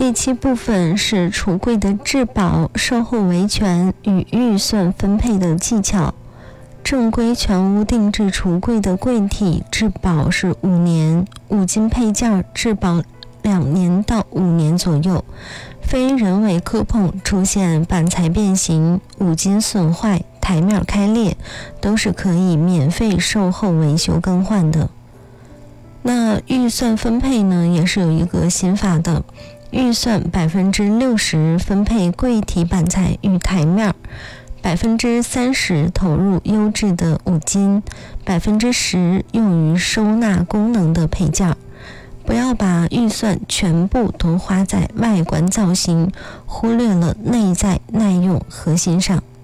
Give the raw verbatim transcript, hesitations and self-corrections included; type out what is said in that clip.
第七部分是橱柜的质保、售后维权与预算分配的技巧。正规全屋定制橱柜的柜体质保是五年，五金配件质保两年到五年左右。非人为磕碰出现板材变形、五金损坏、台面开裂，都是可以免费售后维修更换的。那预算分配呢，也是有一个心法的。预算百分之六十分配柜体板材与台面，百分之三十投入优质的五金，百分之十用于收纳功能的配件。不要把预算全部都花在外观造型，忽略了内在耐用核心上。